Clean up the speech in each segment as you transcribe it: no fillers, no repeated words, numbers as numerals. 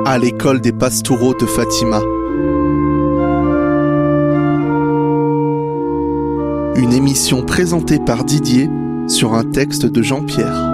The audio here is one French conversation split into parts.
à l'école des Pastoureaux de Fatima. Une émission présentée par Didier sur un texte de Jean-Pierre.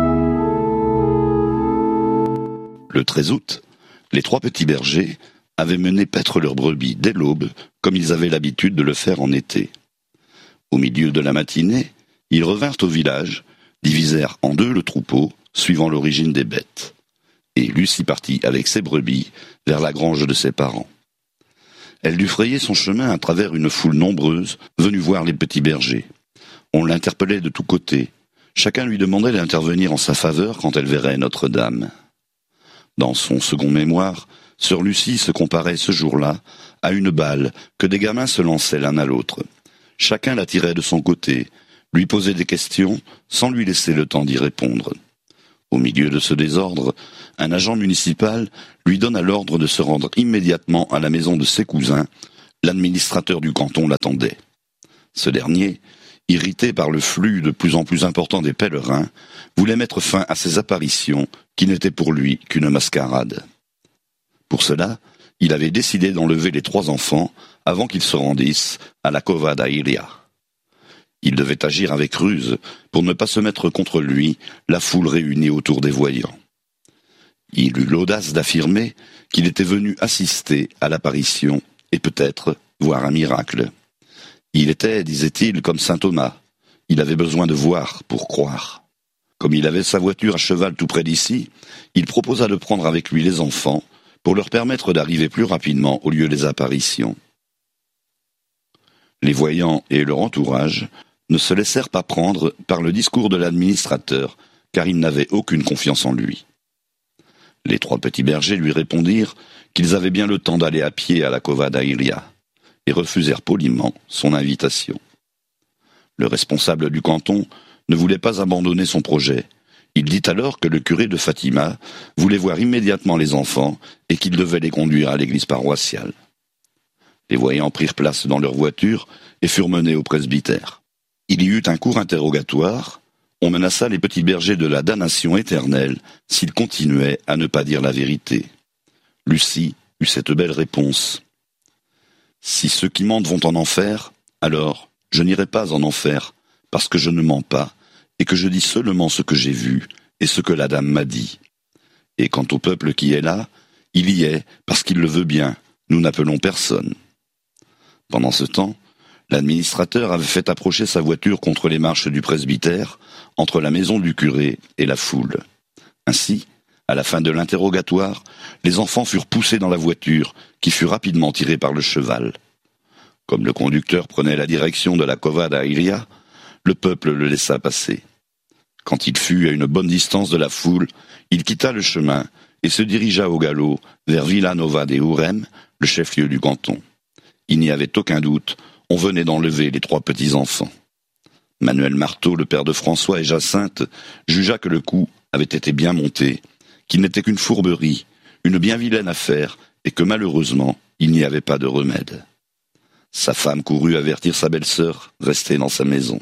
Le 13 août, les trois petits bergers avaient mené paître leurs brebis dès l'aube, comme ils avaient l'habitude de le faire en été. Au milieu de la matinée, ils revinrent au village, divisèrent en deux le troupeau, suivant l'origine des bêtes. Et Lucie partit avec ses brebis vers la grange de ses parents. Elle dut frayer son chemin à travers une foule nombreuse venue voir les petits bergers. On l'interpellait de tous côtés. Chacun lui demandait d'intervenir en sa faveur quand elle verrait Notre-Dame. Dans son second mémoire, sœur Lucie se comparait ce jour-là à une balle que des gamins se lançaient l'un à l'autre. Chacun la tirait de son côté, lui posait des questions sans lui laisser le temps d'y répondre. Au milieu de ce désordre, un agent municipal lui donna l'ordre de se rendre immédiatement à la maison de ses cousins. L'administrateur du canton l'attendait. Ce dernier, irrité par le flux de plus en plus important des pèlerins, voulait mettre fin à ces apparitions qui n'étaient pour lui qu'une mascarade. Pour cela, il avait décidé d'enlever les trois enfants avant qu'ils se rendissent à la Cova da Iria. Il devait agir avec ruse pour ne pas se mettre contre lui la foule réunie autour des voyants. Il eut l'audace d'affirmer qu'il était venu assister à l'apparition et peut-être voir un miracle. Il était, disait-il, comme saint Thomas. Il avait besoin de voir pour croire. Comme il avait sa voiture à cheval tout près d'ici, il proposa de prendre avec lui les enfants pour leur permettre d'arriver plus rapidement au lieu des apparitions. Les voyants et leur entourage ne se laissèrent pas prendre par le discours de l'administrateur, car ils n'avaient aucune confiance en lui. Les trois petits bergers lui répondirent qu'ils avaient bien le temps d'aller à pied à la Cova da Iria, et refusèrent poliment son invitation. Le responsable du canton ne voulait pas abandonner son projet. Il dit alors que le curé de Fatima voulait voir immédiatement les enfants et qu'il devait les conduire à l'église paroissiale. Les voyants prirent place dans leur voiture et furent menés au presbytère. Il y eut un court interrogatoire. On menaça les petits bergers de la damnation éternelle s'ils continuaient à ne pas dire la vérité. Lucie eut cette belle réponse. « Si ceux qui mentent vont en enfer, alors je n'irai pas en enfer, parce que je ne mens pas, et que je dis seulement ce que j'ai vu et ce que la dame m'a dit. Et quant au peuple qui est là, il y est parce qu'il le veut bien, nous n'appelons personne. » Pendant ce temps, l'administrateur avait fait approcher sa voiture contre les marches du presbytère, entre la maison du curé et la foule. Ainsi, à la fin de l'interrogatoire, les enfants furent poussés dans la voiture, qui fut rapidement tirée par le cheval. Comme le conducteur prenait la direction de la Cova da Iria, le peuple le laissa passer. Quand il fut à une bonne distance de la foule, il quitta le chemin et se dirigea au galop vers Villanova de Urem, le chef-lieu du canton. Il n'y avait aucun doute, on venait d'enlever les trois petits-enfants. Manuel Marteau, le père de François et Jacinthe, jugea que le coup avait été bien monté, qu'il n'était qu'une fourberie, une bien vilaine affaire, et que malheureusement, il n'y avait pas de remède. Sa femme courut avertir sa belle-sœur, restée dans sa maison.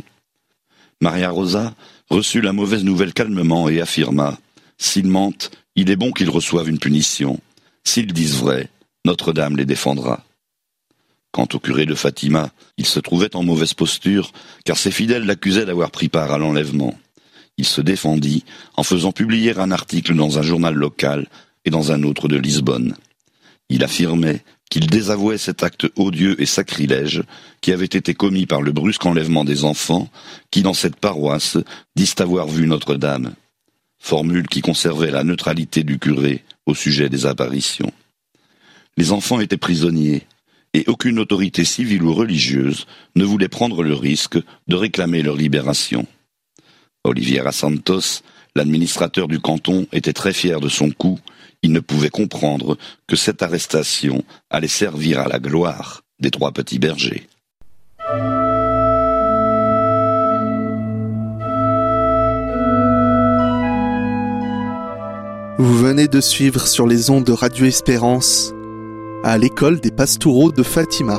Maria Rosa reçut la mauvaise nouvelle calmement et affirma « S'ils mentent, il est bon qu'ils reçoivent une punition. S'ils disent vrai, Notre-Dame les défendra. » Quant au curé de Fatima, il se trouvait en mauvaise posture, car ses fidèles l'accusaient d'avoir pris part à l'enlèvement. Il se défendit en faisant publier un article dans un journal local et dans un autre de Lisbonne. Il affirmait qu'il désavouait cet acte odieux et sacrilège qui avait été commis par le brusque enlèvement des enfants qui, dans cette paroisse, disent avoir vu Notre-Dame. Formule qui conservait la neutralité du curé au sujet des apparitions. Les enfants étaient prisonniers, et aucune autorité civile ou religieuse ne voulait prendre le risque de réclamer leur libération. Oliveira Santos, l'administrateur du canton, était très fier de son coup. Il ne pouvait comprendre que cette arrestation allait servir à la gloire des trois petits bergers. Vous venez de suivre sur les ondes de Radio Espérance à l'école des Pastoureaux de Fatima.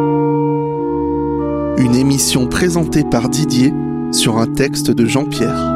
Une émission présentée par Didier sur un texte de Jean-Pierre.